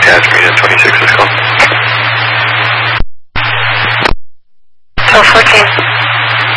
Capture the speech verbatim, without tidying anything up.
contact from Unit twenty-six is call. twelve fourteen.